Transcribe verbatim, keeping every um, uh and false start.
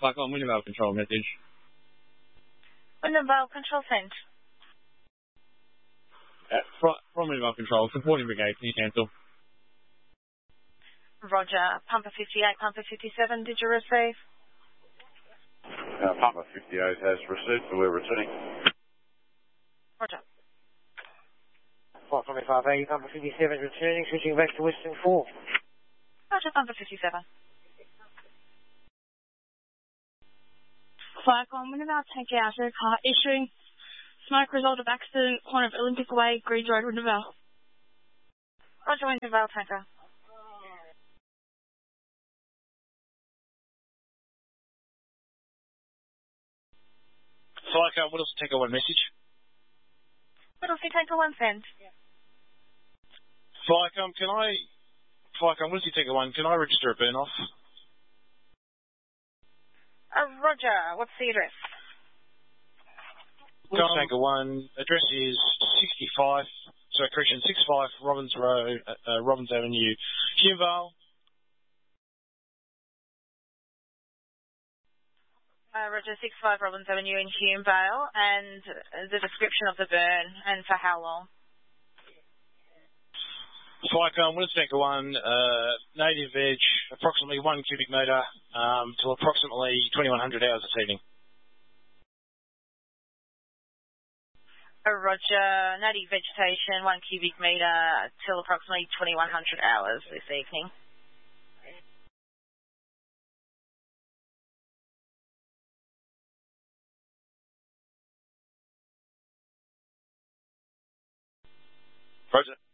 Like on Window Control message. Window Control sent. Uh, from, from Window Control, supporting brigade, can you cancel? Roger. Pumper fifty-eight, Pumper fifty-seven, did you receive? Uh, Pumper fifty-eight has received, so we're returning. Roger. Flight twenty-five eighty, Pumper fifty-seven returning, switching back to Western four. Roger, Pumper fifty-seven. Flight on Wintervale, take out a car issuing smoke result of accident, corner of Olympic Way, Greens Road, Wintervale. Roger, Wintervale, tanker. Flycom, what else take a one message? Whittlesea, tanker one sent. Flycom, can I... Flycom, what does he take a one? Can I register a burn off? Uh, Roger, what's the address? Wilson Tanker one, address is sixty-five, sorry, correction, sixty-five Robbins Road, uh, uh, Robbins Avenue, Hume-Vale. Uh, Roger, sixty-five Robbins Avenue in Hume-Vale, and the description of the burn, and for how long? Flycom, Wilson Tanker one, uh, native veg, approximately one cubic metre, um, to approximately twenty-one hundred hours this evening. Uh, Roger, native vegetation, one cubic metre till approximately twenty-one hundred hours this evening. Roger.